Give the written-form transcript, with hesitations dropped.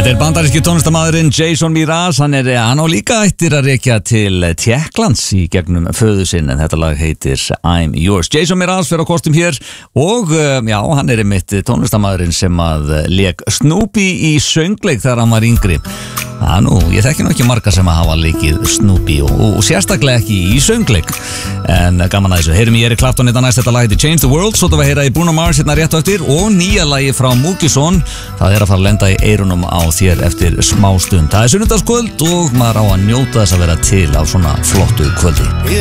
Þetta bandaríski tónlistarmaðurinn Jason Mraz, hann á líka ættir að rekja til Tékklands í gegnum föðu sinn, en þetta lag heitir I'm Yours. Jason Mraz fer á kostum hér og já, hann einmitt tónlistarmaðurinn sem að lék Snoopy í söngleik þegar hann var yngri. Ég þekki nú ekki marga sem að hafa leikið Snoopy og sérstaklega ekki í söngleik, en gaman að þessu. Heyrum í Eric Clapton þetta næst, þetta lag heitir Change the World, svo þetta var að heyra í Bruno Mars hérna rétt á eftir og nýja lagi frá Múkisson, það að fara að lenda í eyrunum á þér eftir smá stund. Það sunnudagskvöld og maður á að njóta þess að vera til á svona flottu kvöldi.